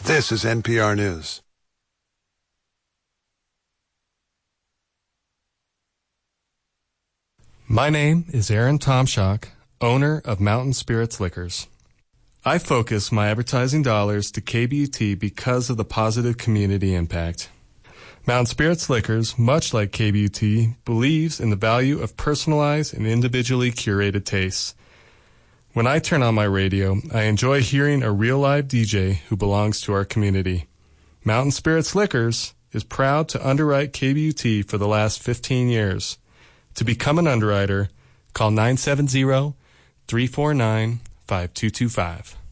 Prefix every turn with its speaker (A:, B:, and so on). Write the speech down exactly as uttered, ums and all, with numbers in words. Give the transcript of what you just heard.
A: This is N P R News.
B: My name is Aaron Tomshock, owner of Mountain Spirits Liquors. I focus my advertising dollars to K B U T because of the positive community impact. Mountain Spirits Liquors, much like K B U T, believes in the value of personalized and individually curated tastes. When I turn on my radio, I enjoy hearing a real live D J who belongs to our community. Mountain Spirits Liquors is proud to underwrite K B U T for the last fifteen years. To become an underwriter, call nine seven zero, three four nine, five two two five.